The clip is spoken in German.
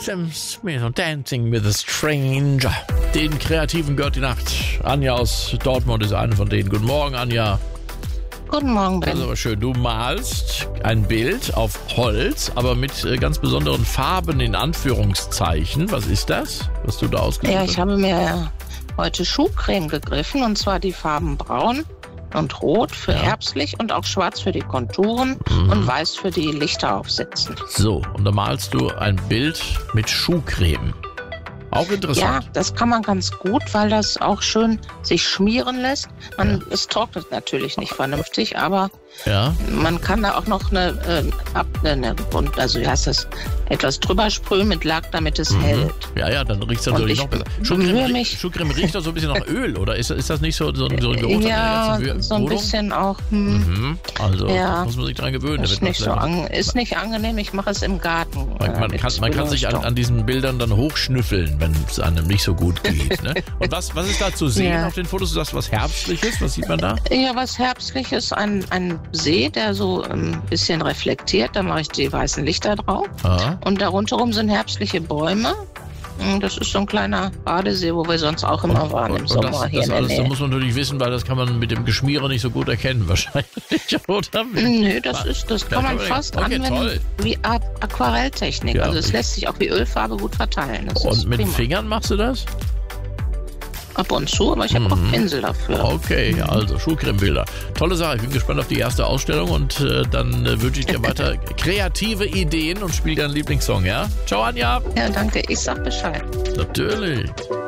Sam Smith und Dancing with a Stranger. Den Kreativen gehört die Nacht. Anja aus Dortmund ist eine von denen. Guten Morgen, Anja. Guten Morgen, Ben. Das ist aber schön. Du malst ein Bild auf Holz, aber mit ganz besonderen Farben in Anführungszeichen. Was ist das, was du da ausgesucht hast? Ja, ich habe mir heute Schuhcreme gegriffen, und zwar die Farben Braun und Rot für herbstlich und auch Schwarz für die Konturen und Weiß für die Lichter aufsetzen. So, und da malst du ein Bild mit Schuhcreme. Auch interessant. Ja, das kann man ganz gut, weil das auch schön sich schmieren lässt. Es trocknet natürlich nicht vernünftig, aber man kann da auch noch etwas drüber sprühen mit Lack, damit es hält. Ja, dann riecht es natürlich noch besser. Schuhcreme riecht doch so ein bisschen nach Öl, oder? Ist das nicht so ein Geruch? Ja, so ein bisschen auch. Also muss man sich dran gewöhnen. Ist nicht angenehm, ich mache es im Garten. Man kann sich an diesen Bildern dann hochschnüffeln, wenn es einem nicht so gut geht. Ne? Und was ist da zu sehen auf den Fotos? Du sagst was Herbstliches? Was sieht man da? Ja, was Herbstliches, ein See, der so ein bisschen reflektiert. Da mache ich die weißen Lichter drauf. Aha. Und da rundherum sind herbstliche Bäume. Das ist so ein kleiner Badesee, wo wir sonst auch immer waren im Sommer hier in der Nähe. Das muss man natürlich wissen, weil das kann man mit dem Geschmiere nicht so gut erkennen wahrscheinlich. Oder? Nö, das kann man fast anwenden wie Aquarelltechnik. Also es lässt sich auch wie Ölfarbe gut verteilen. Und mit den Fingern machst du das? Ab und zu, aber ich habe auch Pinsel dafür. Okay, also Schuhcremebilder. Tolle Sache, ich bin gespannt auf die erste Ausstellung und dann wünsche ich dir weiter kreative Ideen und spiel deinen Lieblingssong, ja? Ciao, Anja. Ja, danke, ich sag Bescheid. Natürlich.